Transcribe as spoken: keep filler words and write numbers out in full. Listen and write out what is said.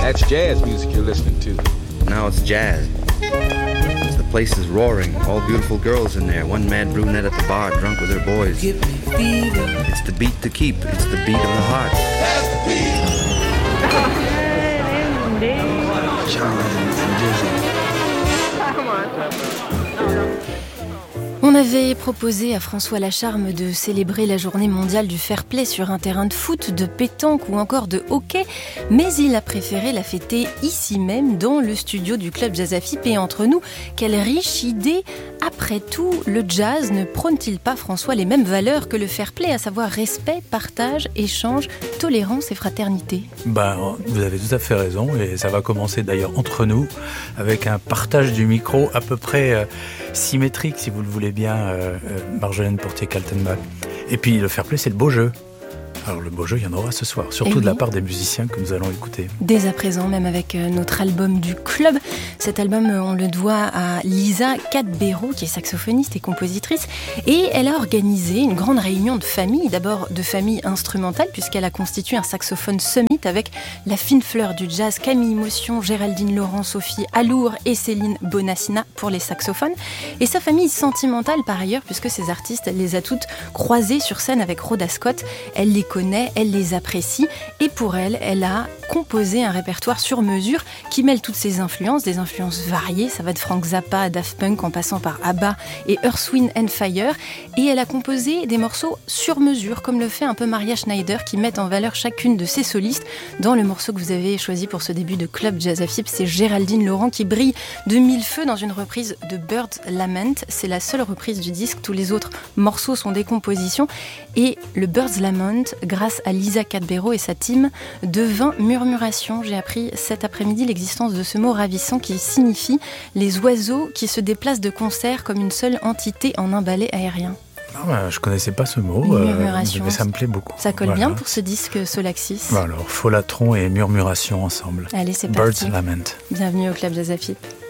That's jazz music you're listening to. Now it's jazz. The place is roaring. All beautiful girls in there. One mad brunette at the bar, drunk with her boys. Give me fever. It's the beat to keep. It's the beat of the heart. That's the beat. Charlie and Dizzy. On avait proposé à François Lacharme de célébrer la journée mondiale du fair play sur un terrain de foot, de pétanque ou encore de hockey, mais il a préféré la fêter ici même, dans le studio du Club Jazz A F I P. Et entre nous, quelle riche idée! Après tout, le jazz ne prône-t-il pas, François, les mêmes valeurs que le fair play, à savoir respect, partage, échange, tolérance et fraternité? Ben, vous avez tout à fait raison, et ça va commencer d'ailleurs entre nous, avec un partage du micro à peu près euh, symétrique, si vous le voulez bien, euh, euh, Marjolaine Portier-Kaltenbach. Et puis le fair play, c'est le beau jeu. Alors le beau jeu, il y en aura ce soir, surtout oui. de la part des musiciens que nous allons écouter. Dès à présent, même avec notre album du club. Cet album, on le doit à Lisa Cadbero, qui est saxophoniste et compositrice. Et elle a organisé une grande réunion de famille, d'abord de famille instrumentale, puisqu'elle a constitué un saxophone summit avec la fine fleur du jazz, Camille Motion, Géraldine Laurent, Sophie Alour et Céline Bonassina pour les saxophones. Et sa famille sentimentale par ailleurs, puisque ces artistes, elle les a toutes croisées sur scène avec Rhoda Scott. Elle les connaît, elle les apprécie, et pour elle, elle a composé un répertoire sur mesure qui mêle toutes ses influences, des influences variées, ça va de Frank Zappa à Daft Punk en passant par ABBA et Earth, Wind and Fire, et elle a composé des morceaux sur mesure, comme le fait un peu Maria Schneider, qui met en valeur chacune de ses solistes. Dans le morceau que vous avez choisi pour ce début de Club Jazz A F I P, c'est Géraldine Laurent qui brille de mille feux dans une reprise de Bird's Lament. C'est la seule reprise du disque, tous les autres morceaux sont des compositions, et le Bird's Lament, grâce à Lisa Cadbero et sa team, devint murmuration. J'ai appris cet après-midi l'existence de ce mot ravissant qui signifie les oiseaux qui se déplacent de concert comme une seule entité en un balai aérien. Ah ben, je connaissais pas ce mot, murmuration, euh, mais ça me plaît beaucoup. Ça colle voilà. bien pour ce disque Solaxis. Alors, Folatron et murmuration ensemble. Allez, c'est parti. Bird's Lament. Bienvenue au Club Jazz A F I P.